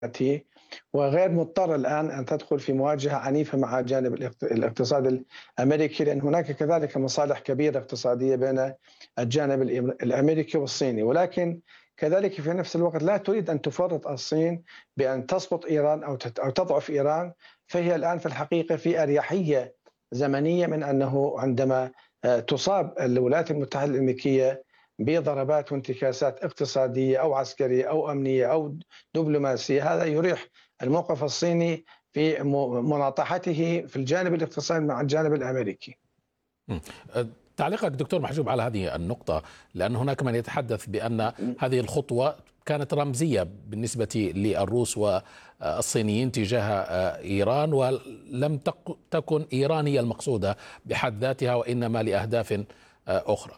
وغير مضطر الآن أن تدخل في مواجهة عنيفة مع الجانب الاقتصادي الأمريكي، لأن هناك كذلك مصالح كبيرة اقتصادية بين الجانب الأمريكي والصيني. ولكن كذلك في نفس الوقت لا تريد أن تفرط الصين بأن تسقط إيران أو تضعف إيران، فهي الآن في الحقيقة في أريحية زمنية من أنه عندما تصاب الولايات المتحدة الأمريكية بضربات وانتكاسات اقتصادية أو عسكرية أو أمنية أو دبلوماسية، هذا يريح الموقف الصيني في مناطحته في الجانب الاقتصادي مع الجانب الأمريكي. تعليقك دكتور محجوب على هذه النقطة، لأن هناك من يتحدث بأن هذه الخطوة كانت رمزية بالنسبة للروس والصينيين تجاه إيران، ولم تكن إيران هي المقصودة بحد ذاتها وإنما لأهداف أخرى.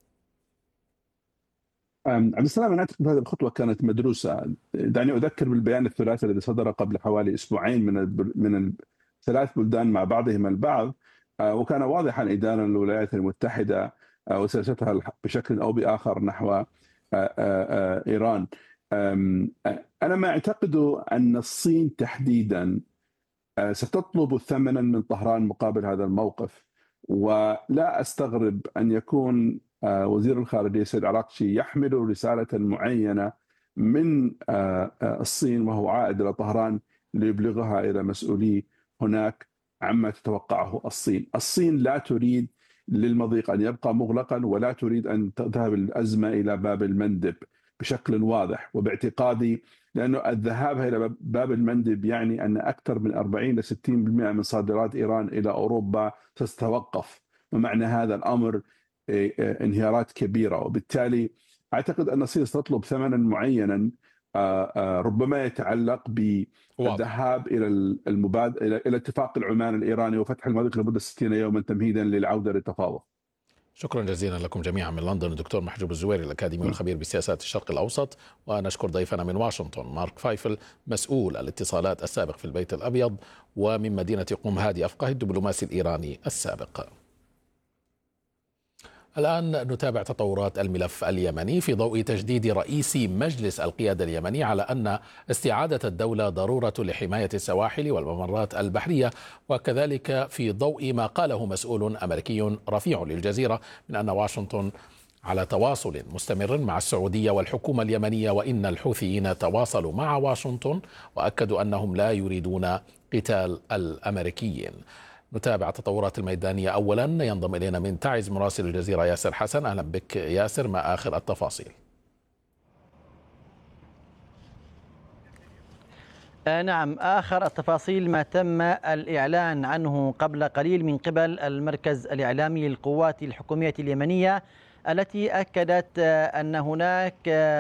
عبد السلام، أنا أعتقد هذه الخطوة كانت مدروسة. دعني أذكر بالبيان الثلاثي الذي صدر قبل حوالي أسبوعين من الثلاث بلدان مع بعضهم البعض، وكان واضحا إدانة الولايات المتحدة وسياستها بشكل أو بآخر نحو إيران. أنا ما أعتقد أن الصين تحديدا ستطلب ثمنا من طهران مقابل هذا الموقف، ولا أستغرب أن يكون وزير الخارجية سيد عراقشي يحمل رسالة معينة من الصين وهو عائد إلى طهران ليبلغها إلى مسؤولي هناك عما تتوقعه الصين. الصين لا تريد للمضيق أن يبقى مغلقا، ولا تريد أن تذهب الأزمة إلى باب المندب بشكل واضح. وباعتقادي لأنه الذهاب إلى باب المندب يعني أن أكثر من 40 ل 60% من صادرات إيران إلى أوروبا ستتوقف، ومعنى هذا الأمر انهيارات كبيرة. وبالتالي أعتقد أن الصين ستطلب ثمنا معينا ربما يتعلق بالذهاب إلى اتفاق العمان الإيراني وفتح المضيق لمدة 60 يوما تمهيدا للعودة للتفاوض. شكرا جزيلا لكم جميعا من لندن الدكتور محجوب الزويري الأكاديمي والخبير بسياسات الشرق الأوسط، ونشكر ضيفنا من واشنطن مارك فايفل مسؤول الاتصالات السابق في البيت الأبيض، ومن مدينة قم هادي أفقه الدبلوماسي الإيراني السابق. الآن نتابع تطورات الملف اليمني في ضوء تجديد رئيس مجلس القيادة اليمني على أن استعادة الدولة ضرورة لحماية السواحل والممرات البحرية، وكذلك في ضوء ما قاله مسؤول أمريكي رفيع للجزيرة من أن واشنطن على تواصل مستمر مع السعودية والحكومة اليمنية، وإن الحوثيين تواصلوا مع واشنطن وأكدوا أنهم لا يريدون قتال الأمريكيين. نتابع التطورات الميدانية. أولا ينضم إلينا من تعز مراسل الجزيرة ياسر حسن. أهلا بك ياسر، ما آخر التفاصيل؟ نعم، آخر التفاصيل ما تم الإعلان عنه قبل قليل من قبل المركز الإعلامي للقوات الحكومية اليمنية، التي أكدت أن هناك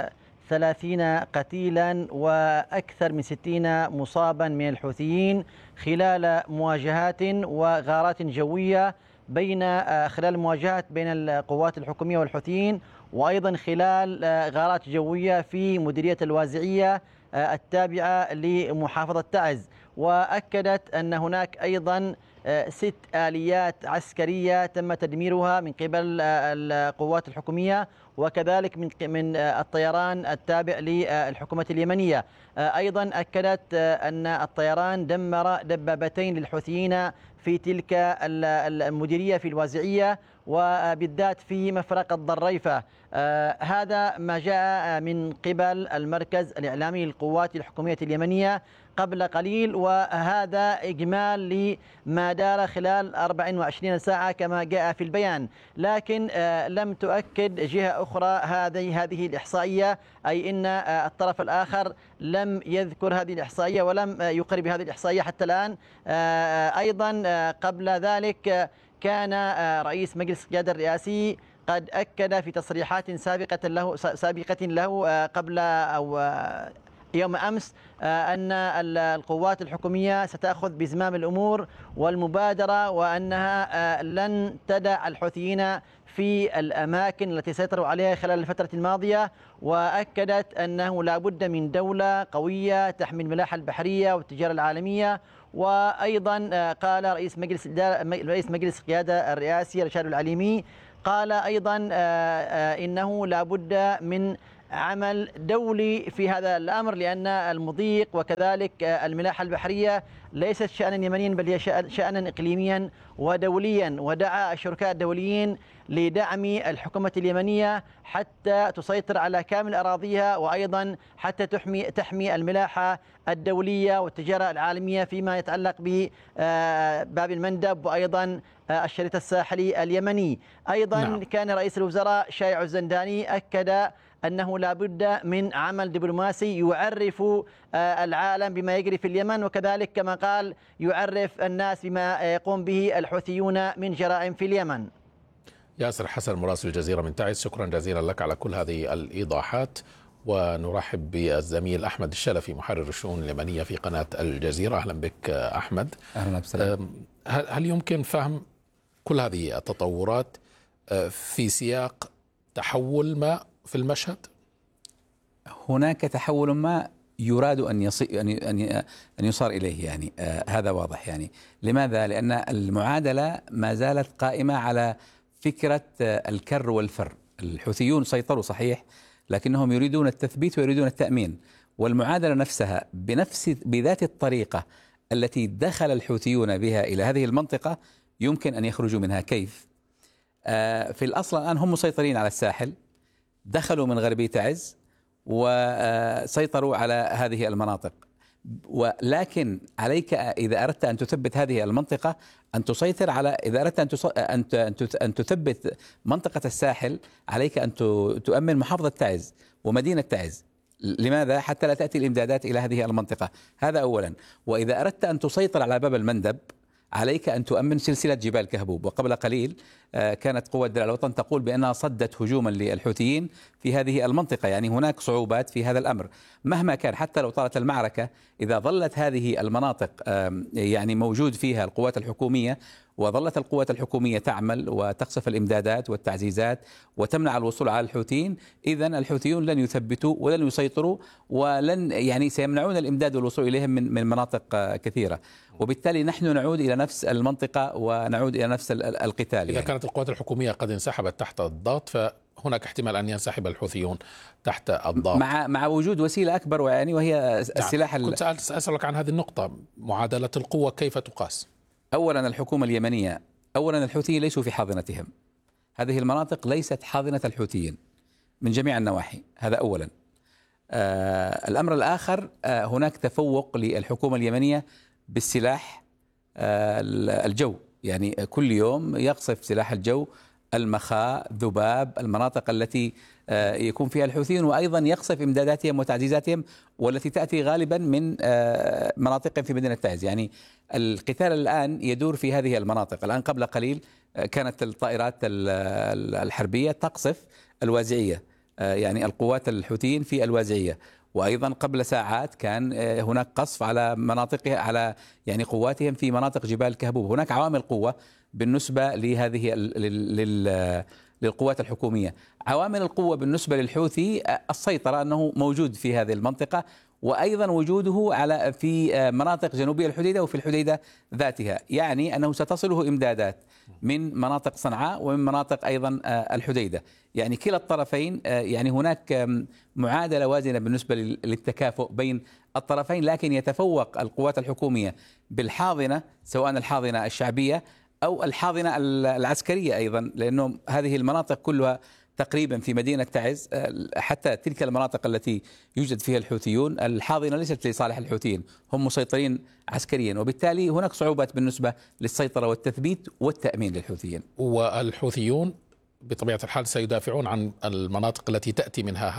30 قتيلا وأكثر من 60 مصابا من الحوثيين خلال مواجهات وغارات جوية خلال المواجهات بين القوات الحكومية والحوثيين، وأيضا خلال غارات جوية في مديرية الوازعية التابعة لمحافظة تعز. وأكدت أن هناك أيضا 6 آليات عسكرية تم تدميرها من قبل القوات الحكومية، وكذلك من الطيران التابع للحكومة اليمنية. أيضا أكدت أن الطيران دمر دبابتين للحوثيين في تلك المديرية في الوازعية، وبالذات في مفرق الضريفة. هذا ما جاء من قبل المركز الإعلامي للقوات الحكومية اليمنية قبل قليل، وهذا إجمال لما دار خلال 24 ساعة كما جاء في البيان. لكن لم تؤكد جهة أخرى هذه الإحصائية، أي أن الطرف الآخر لم يذكر هذه الإحصائية ولم يقر بهذه الإحصائية حتى الآن. أيضا قبل ذلك كان رئيس مجلس القيادة الرئاسي قد أكد في تصريحات سابقة له قبل أو يوم أمس أن القوات الحكومية ستأخذ بزمام الأمور والمبادرة، وأنها لن تدع الحوثيين في الأماكن التي سيطروا عليها خلال الفترة الماضية. وأكدت أنه لا بد من دولة قوية تحمي الملاحة البحرية والتجارة العالمية. وأيضا قال رئيس مجلس القيادة الرئاسي رشاد العليمي قال أيضا إنه لا بد من عمل دولي في هذا الأمر، لأن المضيق وكذلك الملاحة البحرية ليست شأنا يمنيا بل هي شأنا إقليميا ودوليا. ودعا الشركاء الدوليين لدعم الحكومة اليمنية حتى تسيطر على كامل أراضيها، وأيضا حتى تحمي الملاحة الدولية والتجارة العالمية فيما يتعلق بباب المندب وأيضا الشريط الساحلي اليمني. أيضا كان رئيس الوزراء شايع الزنداني أكد أنه لا بد من عمل دبلوماسي يعرف العالم بما يجري في اليمن، وكذلك كما قال يعرف الناس بما يقوم به الحوثيون من جرائم في اليمن. ياسر حسن مراسل الجزيرة من تعز، شكرا جزيلا لك على كل هذه الإيضاحات. ونرحب بالزميل أحمد الشلفي محرر الشؤون اليمنية في قناة الجزيرة. أهلا بك أحمد. أهلا بسلام. هل يمكن فهم كل هذه التطورات في سياق تحول ما في المشهد؟ هناك تحول ما يراد أن يصار إليه، يعني هذا واضح. يعني لماذا؟ لأن المعادلة ما زالت قائمة على فكرة الكر والفر. الحوثيون سيطروا صحيح، لكنهم يريدون التثبيت ويريدون التأمين، والمعادلة نفسها بذات الطريقة التي دخل الحوثيون بها إلى هذه المنطقة يمكن أن يخرجوا منها. كيف؟ في الأصل الآن هم مسيطرين على الساحل، دخلوا من غربية تعز وسيطروا على هذه المناطق، ولكن عليك إذا أردت أن تثبت هذه المنطقة أن تسيطر على، إذا أردت أن تثبت منطقة الساحل عليك أن تؤمن محافظة تعز ومدينة تعز. لماذا؟ حتى لا تأتي الإمدادات إلى هذه المنطقة. هذا أولا. وإذا أردت أن تسيطر على باب المندب عليك أن تؤمن سلسلة جبال كهبوب. وقبل قليل كانت قوة درع الوطن تقول بأنها صدت هجوما للحوثيين في هذه المنطقة. يعني هناك صعوبات في هذا الأمر مهما كان، حتى لو طالت المعركة إذا ظلت هذه المناطق يعني موجود فيها القوات الحكومية، وظلت القوات الحكومية تعمل وتقصف الإمدادات والتعزيزات وتمنع الوصول على الحوثيين، إذن الحوثيون لن يثبتوا ولن يسيطروا ولن يعني سيمنعون الإمداد والوصول إليهم من مناطق كثيرة. وبالتالي نحن نعود إلى نفس المنطقة ونعود إلى نفس القتال. إذا كانت القوات الحكومية قد انسحبت تحت الضغط، فهناك احتمال أن ينسحب الحوثيون تحت الضغط مع وجود وسيلة أكبر، وهي السلاح. كنت سأسألك عن هذه النقطة، معادلة القوة كيف تقاس؟ أولا الحكومة اليمنية، أولا الحوثيين ليسوا في حاضنتهم، هذه المناطق ليست حاضنة الحوثيين من جميع النواحي، هذا أولا. الأمر الآخر، هناك تفوق للحكومة اليمنية بالسلاح الجو، يعني كل يوم يقصف سلاح الجو المخاء، ذباب، المناطق التي يكون فيها الحوثيين، وأيضا يقصف إمداداتهم وتعزيزاتهم والتي تأتي غالبا من مناطق في مدينة تعز. يعني القتال الآن يدور في هذه المناطق. الآن قبل قليل كانت الطائرات الحربية تقصف الوازعية، يعني القوات الحوثيين في الوازعية، وأيضا قبل ساعات كان هناك قصف على مناطقها، على يعني قواتهم في مناطق جبال كهبوب. هناك عوامل قوة بالنسبة لهذه للقوات الحكومية. عوامل القوة بالنسبة للحوثي السيطرة، أنه موجود في هذه المنطقة، وأيضا وجوده في مناطق جنوبية الحديدة وفي الحديدة ذاتها، يعني أنه ستصله إمدادات من مناطق صنعاء ومن مناطق أيضا الحديدة. يعني كلا الطرفين، يعني هناك معادلة وازنة بالنسبة للتكافؤ بين الطرفين، لكن يتفوق القوات الحكومية بالحاضنة، سواء الحاضنة الشعبية أو الحاضنة العسكرية أيضا، لأنه هذه المناطق كلها تقريبا في مدينة تعز، حتى تلك المناطق التي يوجد فيها الحوثيون الحاضنة ليست لصالح الحوثيين، هم مسيطرين عسكريا، وبالتالي هناك صعوبات بالنسبة للسيطرة والتثبيت والتأمين للحوثيين. والحوثيون بطبيعة الحال سيدافعون عن المناطق التي تأتي منها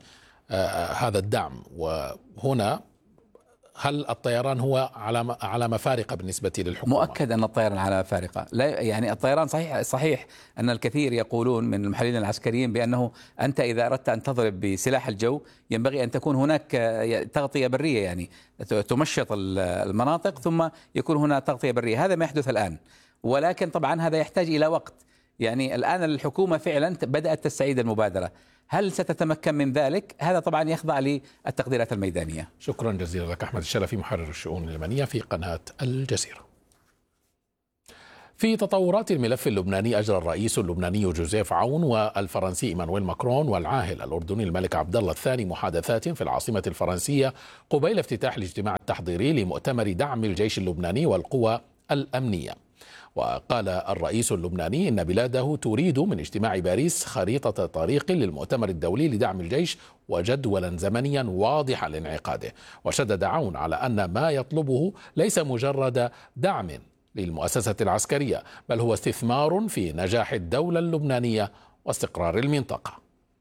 هذا الدعم. وهنا هل الطيران هو علامة فارقة بالنسبة للحكومة؟ مؤكد أن الطيران علامة فارقة. لا يعني الطيران صحيح أن الكثير يقولون من المحللين العسكريين بأنه أنت إذا أردت أن تضرب بسلاح الجو ينبغي أن تكون هناك تغطية برية، يعني تمشط المناطق ثم يكون هنا تغطية برية. هذا ما يحدث الآن، ولكن طبعا هذا يحتاج إلى وقت. يعني الآن الحكومة فعلا بدأت تستعيد المبادرة، هل ستتمكن من ذلك؟ هذا طبعا يخضع للتقديرات الميدانية. شكرا جزيلا لك أحمد الشلفي محرر الشؤون اليمنية في قناة الجزيرة. في تطورات الملف اللبناني، أجرى الرئيس اللبناني جوزيف عون والفرنسي إيمانويل ماكرون والعاهل الأردني الملك عبد الله الثاني محادثات في العاصمة الفرنسية قبيل افتتاح الاجتماع التحضيري لمؤتمر دعم الجيش اللبناني والقوى الأمنية. وقال الرئيس اللبناني إن بلاده تريد من اجتماع باريس خريطة طريق للمؤتمر الدولي لدعم الجيش وجدولا زمنيا واضحا لانعقاده. وشدد عون على أن ما يطلبه ليس مجرد دعم للمؤسسة العسكرية، بل هو استثمار في نجاح الدولة اللبنانية واستقرار المنطقة.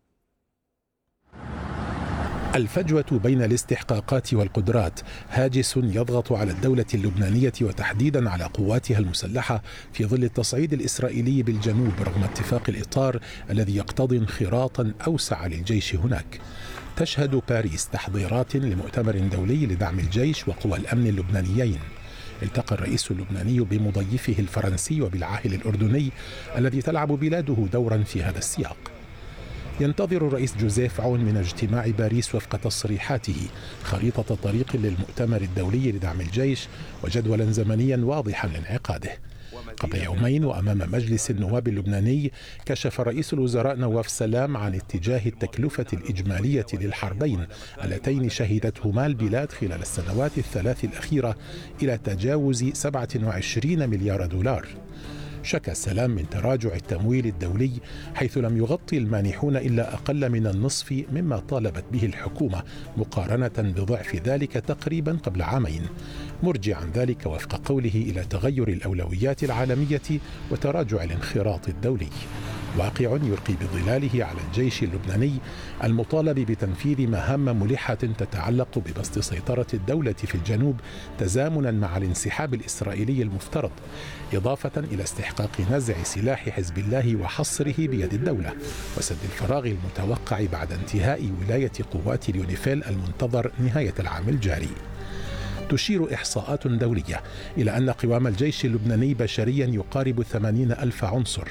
الفجوة بين الاستحقاقات والقدرات هاجس يضغط على الدولة اللبنانية وتحديدا على قواتها المسلحة في ظل التصعيد الإسرائيلي بالجنوب رغم اتفاق الإطار الذي يقتضي انخراطا أوسع للجيش هناك. تشهد باريس تحضيرات لمؤتمر دولي لدعم الجيش وقوى الأمن اللبنانيين. التقى الرئيس اللبناني بمضيفه الفرنسي وبالعاهل الأردني الذي تلعب بلاده دورا في هذا السياق. ينتظر الرئيس جوزيف عون من اجتماع باريس وفق تصريحاته خريطة طريق للمؤتمر الدولي لدعم الجيش وجدولا زمنيا واضحا لانعقاده. قبل يومين وأمام مجلس النواب اللبناني كشف رئيس الوزراء نواف سلام عن اتجاه التكلفة الإجمالية للحربين اللتين شهدتهما البلاد خلال السنوات الثلاث الأخيرة إلى تجاوز 27 مليار دولار. شكى سلام من تراجع التمويل الدولي حيث لم يغطي المانحون إلا أقل من النصف مما طالبت به الحكومة مقارنة بضعف ذلك تقريبا قبل عامين، مرجعا ذلك وفق قوله إلى تغير الأولويات العالمية وتراجع الانخراط الدولي. واقع يلقي بظلاله على الجيش اللبناني المطالب بتنفيذ مهام ملحة تتعلق ببسط سيطرة الدولة في الجنوب تزامنا مع الانسحاب الإسرائيلي المفترض، إضافة إلى استحقاق نزع سلاح حزب الله وحصره بيد الدولة وسد الفراغ المتوقع بعد انتهاء ولاية قوات اليونيفيل المنتظر نهاية العام الجاري. تشير إحصاءات دولية إلى أن قوام الجيش اللبناني بشريا يقارب 80,000 عنصر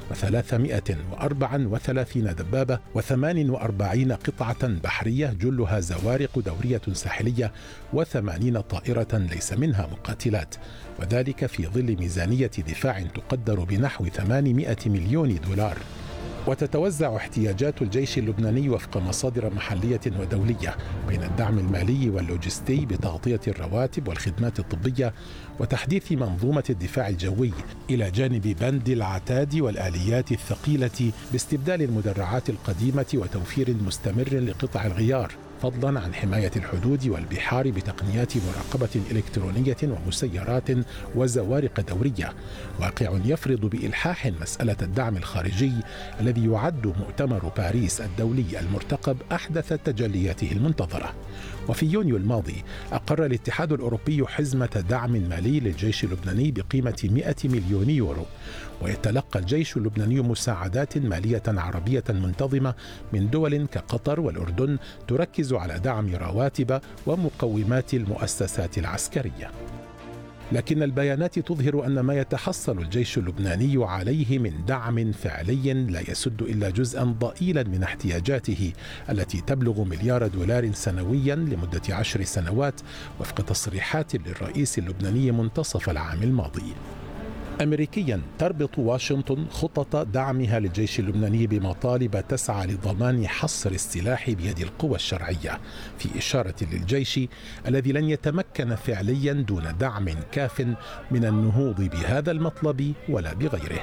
و334 دبابة و48 قطعة بحرية جلها زوارق دورية ساحلية و80 طائرة ليس منها مقاتلات، وذلك في ظل ميزانية دفاع تقدر بنحو 800 مليون دولار. وتتوزع احتياجات الجيش اللبناني وفق مصادر محلية ودولية بين الدعم المالي واللوجستي بتغطية الرواتب والخدمات الطبية وتحديث منظومة الدفاع الجوي، إلى جانب بند العتاد والآليات الثقيلة باستبدال المدرعات القديمة وتوفير مستمر لقطع الغيار، فضلا عن حماية الحدود والبحار بتقنيات مراقبة إلكترونية ومسيرات وزوارق دورية. واقع يفرض بإلحاح مسألة الدعم الخارجي الذي يعد مؤتمر باريس الدولي المرتقب أحدث تجلياته المنتظرة. وفي يونيو الماضي أقر الاتحاد الأوروبي حزمة دعم مالي للجيش اللبناني بقيمة 100 مليون يورو، ويتلقى الجيش اللبناني مساعدات مالية عربية منتظمة من دول كقطر والأردن تركز على دعم رواتب ومقومات المؤسسات العسكرية. لكن البيانات تظهر أن ما يتحصل الجيش اللبناني عليه من دعم فعلي لا يسد إلا جزءا ضئيلا من احتياجاته التي تبلغ مليار دولار سنويا لمدة 10 سنوات وفق تصريحات للرئيس اللبناني منتصف العام الماضي. أمريكيا تربط واشنطن خطط دعمها للجيش اللبناني بمطالب تسعى لضمان حصر السلاح بيد القوى الشرعية، في إشارة للجيش الذي لن يتمكن فعليا دون دعم كاف من النهوض بهذا المطلب ولا بغيره.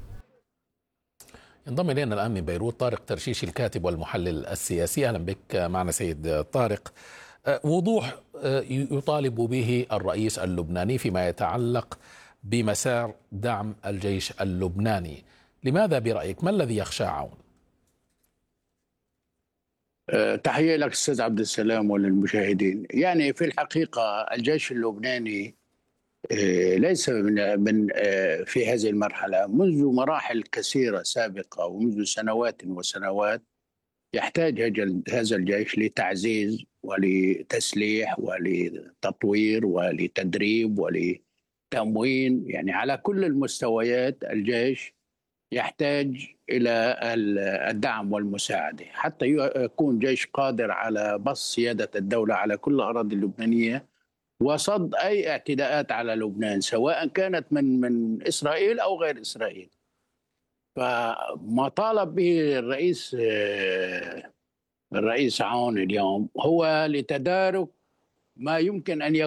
ينضم إلينا الآن من بيروت طارق ترشيش الكاتب والمحلل السياسي. أهلا بك معنا سيد طارق. وضوح يطالب به الرئيس اللبناني فيما يتعلق بمسار دعم الجيش اللبناني، لماذا برأيك؟ ما الذي يخشى عون؟ تحية لك أستاذ عبد السلام وللمشاهدين. يعني في الحقيقة الجيش اللبناني ليس من في هذه المرحلة، منذ مراحل كثيرة سابقة ومنذ سنوات وسنوات يحتاج هذا الجيش لتعزيز ولتسليح ولتطوير ولتدريب ولتموين. يعني على كل المستويات الجيش يحتاج إلى الدعم والمساعدة حتى يكون جيش قادر على بسط سيادة الدولة على كل الأراضي اللبنانية وصد أي اعتداءات على لبنان سواء كانت من إسرائيل أو غير إسرائيل. فما طالب به الرئيس عون اليوم هو لتدارك ما يمكن أن